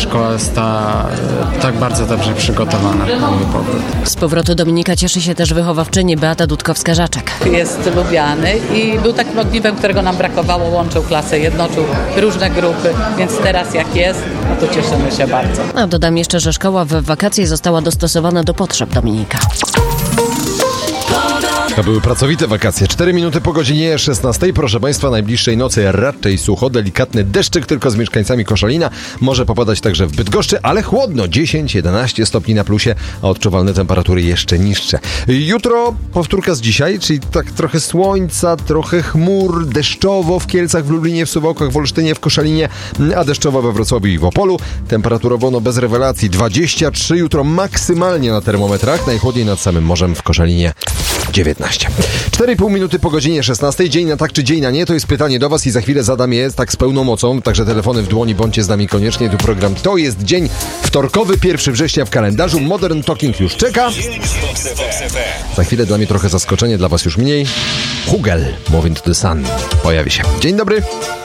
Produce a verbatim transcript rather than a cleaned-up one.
szkoła została tak bardzo dobrze przygotowana na mój powrót. Z powrotu Dominika cieszy się też wychowawczyni Beata Dudkowska-Żaczek. Jest lubiany i był takim ogniwem, którego nam brakowało, łączył klasę, jednoczył różne grupy, więc teraz jak jest, no to cieszymy się bardzo. A dodam jeszcze, że szkoła w wakacje została dostosowana do potrzeb Dominika. To były pracowite wakacje. cztery minuty po godzinie szesnastej. Proszę Państwa, najbliższej nocy raczej sucho, delikatny deszczyk tylko z mieszkańcami Koszalina. Może popadać także w Bydgoszczy, ale chłodno. dziesięć jedenaście stopni na plusie, a odczuwalne temperatury jeszcze niższe. Jutro powtórka z dzisiaj, czyli tak trochę słońca, trochę chmur, deszczowo w Kielcach, w Lublinie, w Suwałkach, w Olsztynie, w Koszalinie, a deszczowo we Wrocławiu i w Opolu. Temperaturowo no bez rewelacji. dwadzieścia trzy jutro maksymalnie na termometrach. Najchłodniej nad samym morzem w Koszalinie dziewiętnaście. cztery i pół minuty po godzinie szesnastej. Dzień na tak czy dzień na nie? To jest pytanie do Was i za chwilę zadam je tak z pełną mocą. Także telefony w dłoni, bądźcie z nami koniecznie. Tu program To jest dzień wtorkowy, pierwszego września w kalendarzu. Modern Talking już czeka. Za chwilę dla mnie trochę zaskoczenie, dla Was już mniej. Hugel, Moving to the Sun pojawi się. Dzień dobry.